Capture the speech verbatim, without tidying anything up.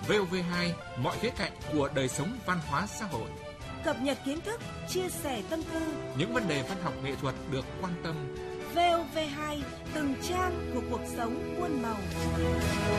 vê o vê hai, mọi khía cạnh của đời sống văn hóa xã hội. Cập nhật kiến thức, chia sẻ tâm tư. Những vấn đề văn học nghệ thuật được quan tâm. vê o vê hai, từng trang của cuộc sống muôn màu.